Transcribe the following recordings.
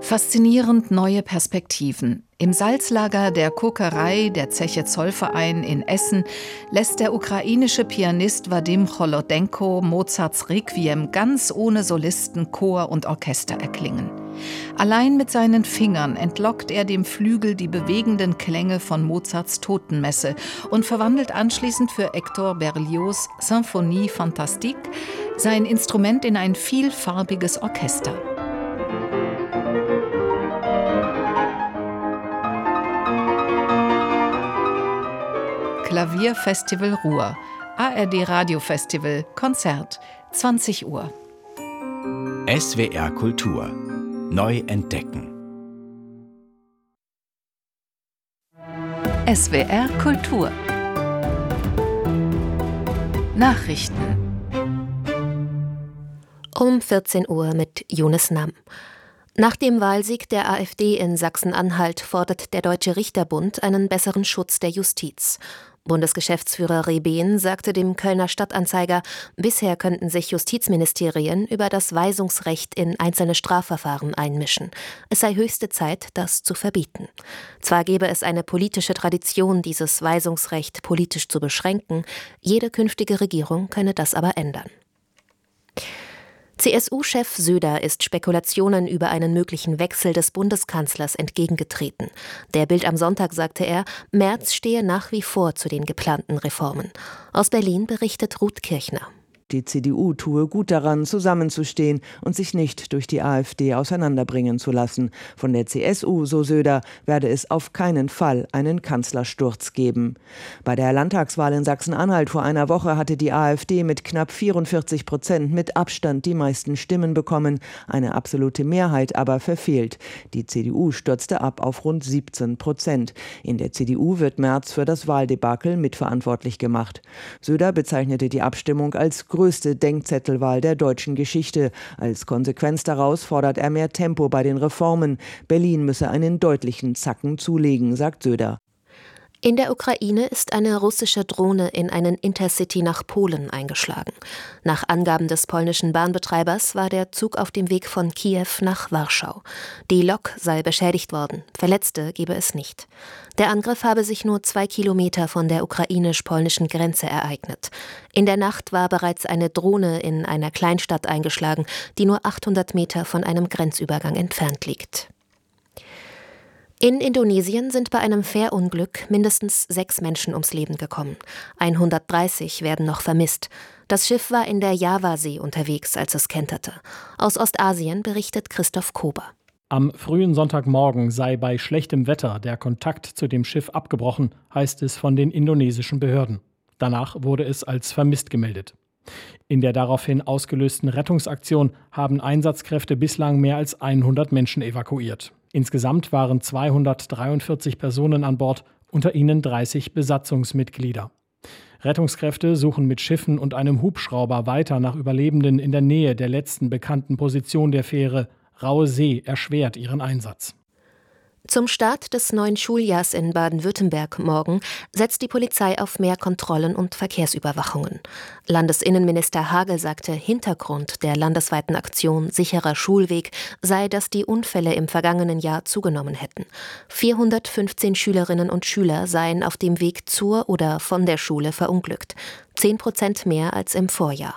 Faszinierend neue Perspektiven. Im Salzlager der Kokerei der Zeche Zollverein in Essen lässt der ukrainische Pianist Wadim Cholodenko Mozarts Requiem ganz ohne Solisten, Chor und Orchester erklingen. Allein mit seinen Fingern entlockt er dem Flügel die bewegenden Klänge von Mozarts Totenmesse und verwandelt anschließend für Hector Berlioz' Symphonie Fantastique sein Instrument in ein vielfarbiges Orchester. Klavierfestival Ruhr, ARD Radiofestival, Konzert, 20 Uhr. SWR Kultur. Neu entdecken. SWR Kultur. Nachrichten. Um 14 Uhr mit Younes Nam. Nach dem Wahlsieg der AfD in Sachsen-Anhalt fordert der Deutsche Richterbund einen besseren Schutz der Justiz. Bundesgeschäftsführer Rebehn sagte dem Kölner Stadtanzeiger, bisher könnten sich Justizministerien über das Weisungsrecht in einzelne Strafverfahren einmischen. Es sei höchste Zeit, das zu verbieten. Zwar gäbe es eine politische Tradition, dieses Weisungsrecht politisch zu beschränken, jede künftige Regierung könne das aber ändern. CSU-Chef Söder ist Spekulationen über einen möglichen Wechsel des Bundeskanzlers entgegengetreten. Der Bild am Sonntag sagte er, Merz stehe nach wie vor zu den geplanten Reformen. Aus Berlin berichtet Ruth Kirchner. Die CDU tue gut daran, zusammenzustehen und sich nicht durch die AfD auseinanderbringen zu lassen. Von der CSU, so Söder, werde es auf keinen Fall einen Kanzlersturz geben. Bei der Landtagswahl in Sachsen-Anhalt vor einer Woche hatte die AfD mit knapp 44% mit Abstand die meisten Stimmen bekommen, eine absolute Mehrheit aber verfehlt. Die CDU stürzte ab auf rund 17%. In der CDU wird Merz für das Wahldebakel mitverantwortlich gemacht. Söder bezeichnete die Abstimmung als größte Denkzettelwahl der deutschen Geschichte. Als Konsequenz daraus fordert er mehr Tempo bei den Reformen. Berlin müsse einen deutlichen Zacken zulegen, sagt Söder. In der Ukraine ist eine russische Drohne in einen Intercity nach Polen eingeschlagen. Nach Angaben des polnischen Bahnbetreibers war der Zug auf dem Weg von Kiew nach Warschau. Die Lok sei beschädigt worden, Verletzte gebe es nicht. Der Angriff habe sich nur 2 Kilometer von der ukrainisch-polnischen Grenze ereignet. In der Nacht war bereits eine Drohne in einer Kleinstadt eingeschlagen, die nur 800 Meter von einem Grenzübergang entfernt liegt. In Indonesien sind bei einem Fährunglück mindestens 6 Menschen ums Leben gekommen. 130 werden noch vermisst. Das Schiff war in der Javasee unterwegs, als es kenterte. Aus Ostasien berichtet Christoph Kober. Am frühen Sonntagmorgen sei bei schlechtem Wetter der Kontakt zu dem Schiff abgebrochen, heißt es von den indonesischen Behörden. Danach wurde es als vermisst gemeldet. In der daraufhin ausgelösten Rettungsaktion haben Einsatzkräfte bislang mehr als 100 Menschen evakuiert. Insgesamt waren 243 Personen an Bord, unter ihnen 30 Besatzungsmitglieder. Rettungskräfte suchen mit Schiffen und einem Hubschrauber weiter nach Überlebenden in der Nähe der letzten bekannten Position der Fähre. Raue See erschwert ihren Einsatz. Zum Start des neuen Schuljahrs in Baden-Württemberg morgen setzt die Polizei auf mehr Kontrollen und Verkehrsüberwachungen. Landesinnenminister Hagel sagte, Hintergrund der landesweiten Aktion Sicherer Schulweg sei, dass die Unfälle im vergangenen Jahr zugenommen hätten. 415 Schülerinnen und Schüler seien auf dem Weg zur oder von der Schule verunglückt. 10% mehr als im Vorjahr.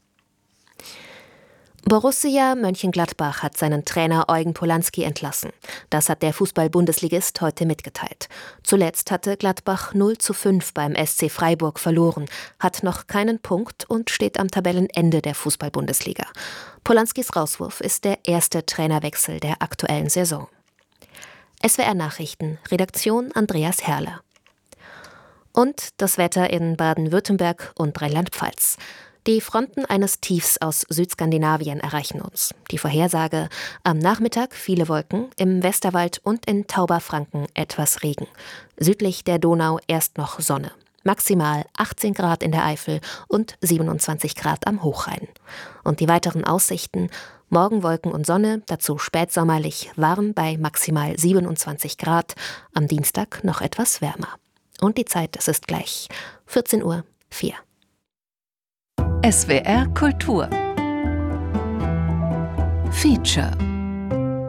Borussia Mönchengladbach hat seinen Trainer Eugen Polanski entlassen. Das hat der Fußball-Bundesligist heute mitgeteilt. Zuletzt hatte Gladbach 0:5 beim SC Freiburg verloren, hat noch keinen Punkt und steht am Tabellenende der Fußball-Bundesliga. Polanskis Rauswurf ist der erste Trainerwechsel der aktuellen Saison. SWR Nachrichten, Redaktion Andreas Herrler. Und das Wetter in Baden-Württemberg und Rheinland-Pfalz. Die Fronten eines Tiefs aus Südskandinavien erreichen uns. Die Vorhersage: am Nachmittag viele Wolken, im Westerwald und in Tauberfranken etwas Regen. Südlich der Donau erst noch Sonne. Maximal 18 Grad in der Eifel und 27 Grad am Hochrhein. Und die weiteren Aussichten: morgen Wolken und Sonne, dazu spätsommerlich, warm bei maximal 27 Grad. Am Dienstag noch etwas wärmer. Und die Zeit, es ist gleich 14:04 Uhr. SWR Kultur Feature